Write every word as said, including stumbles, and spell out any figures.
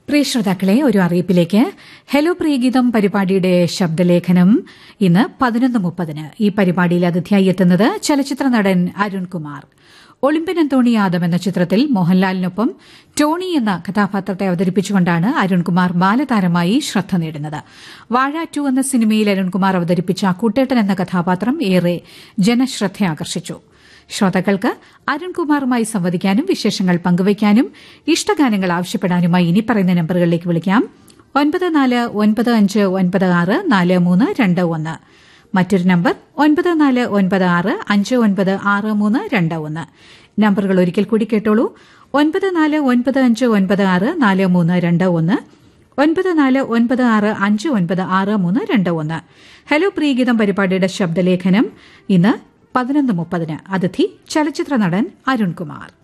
പ്രിയ ശ്രോതാക്കളെ, ഒരു അറിയിപ്പിലേക്ക്. ഹലോ പ്രിയഗീതം പരിപാടിയുടെ ശബ്ദലേഖനം ഇന്ന് പതിനൊന്ന് മുപ്പതിന്. ഈ പരിപാടിയിൽ അതിഥിയായി എത്തുന്നത് ചലച്ചിത്ര നടൻ അരുൺകുമാർ. ഒളിമ്പ്യൻ അന്തോണി യാദവ് എന്ന ചിത്രത്തിൽ മോഹൻലാലിനൊപ്പം ടോണി എന്ന കഥാപാത്രത്തെ അവതരിപ്പിച്ചുകൊണ്ടാണ് അരുൺകുമാർ ബാലതാരമായി ശ്രദ്ധ നേടുന്നത്. വാഴ ടു എന്ന സിനിമയിൽ അരുൺകുമാർ അവതരിപ്പിച്ച കുട്ടേട്ടൻ എന്ന കഥാപാത്രം ഏറെ ജനശ്രദ്ധ ആകർഷിച്ചു. ശ്രോതാക്കൾക്ക് അരുൺകുമാറുമായി സംവദിക്കാനും വിശേഷങ്ങൾ പങ്കുവയ്ക്കാനും ഇഷ്ടഗാനങ്ങൾ ആവശ്യപ്പെടാനുമായി ഇനി പറയുന്ന നമ്പറുകളിലേക്ക് വിളിക്കാം. ഒൻപത് നാല് ഒൻപത് അഞ്ച് ഒൻപത് ആറ് നാല് മൂന്ന് രണ്ട് ഒന്ന്. മറ്റൊരു നമ്പർ ഒൻപത് നാല് ഒൻപത് ആറ് അഞ്ച് ഒൻപത് ആറ് മൂന്ന് രണ്ട് ഒന്ന്. നമ്പറുകൾ ഒരിക്കൽ കൂടി കേട്ടോളൂ. ഒൻപത് നാല് ഒൻപത് അഞ്ച് ഒൻപത് ആറ് നാല് മൂന്ന് രണ്ട് ഒന്ന്, ഒൻപത് നാല് ഒൻപത് ആറ് അഞ്ച് ഒൻപത് ആറ് മൂന്ന് രണ്ട് ഒന്ന്. ഹലോ പ്രിയഗീതം പരിപാടിയുടെ ശബ്ദലേഖനം ഇന്ന് പതിനൊന്ന് മുപ്പതിന്. അതിഥി ചലച്ചിത്ര നടൻ അരുൺകുമാർ.